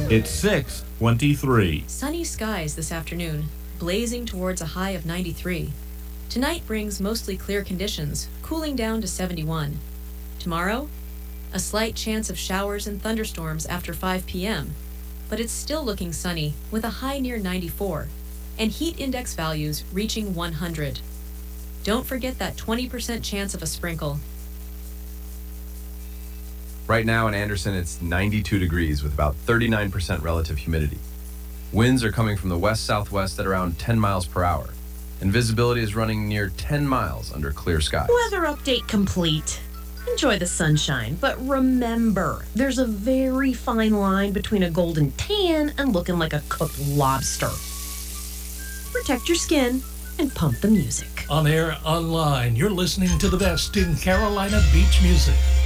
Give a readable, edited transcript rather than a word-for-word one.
It's 6:23. Sunny skies this afternoon, blazing towards a high of 93. Tonight brings mostly clear conditions, cooling down to 71. Tomorrow, a slight chance of showers and thunderstorms after 5 p.m., but it's still looking sunny with a high near 94, and heat index values reaching 100. Don't forget that 20% chance of a sprinkle. Right now in Anderson, it's 92 degrees with about 39% relative humidity. Winds are coming from the west-southwest at around 10 miles per hour, and visibility is running near 10 miles under clear skies. Weather update complete. Enjoy the sunshine, but remember, there's a very fine line between a golden tan and looking like a cooked lobster. Protect your skin and pump the music. On air, online, you're listening to the best in Carolina beach music.